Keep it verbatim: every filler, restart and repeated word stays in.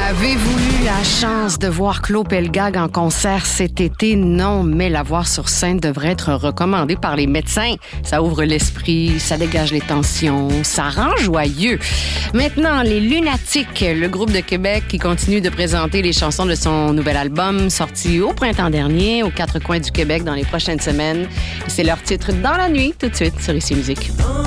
Avez-vous eu la chance de voir Claude Pelgag en concert cet été? Non, mais la voir sur scène devrait être recommandé par les médecins. Ça ouvre l'esprit, ça dégage les tensions, ça rend joyeux. Maintenant, les Lunatiques, le groupe de Québec qui continue de présenter les chansons de son nouvel album sorti au printemps dernier, aux quatre coins du Québec dans les prochaines semaines. C'est leur titre Dans la nuit, tout de suite sur Ici Musique.